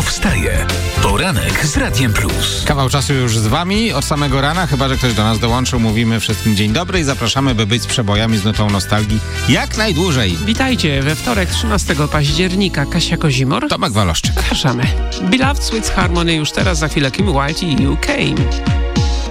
wstaje. Poranek z Radiem Plus. Kawał czasu już z wami, od samego rana, chyba że ktoś do nas dołączył. Mówimy wszystkim dzień dobry i zapraszamy, by być z przebojami z nutą nostalgii jak najdłużej. Witajcie, we wtorek 13 października Kasia Kozimor. Tomek Waloszczyk. Zapraszamy. Beloved Sweet Harmony już teraz, za chwilę Kim Wilde i You Came.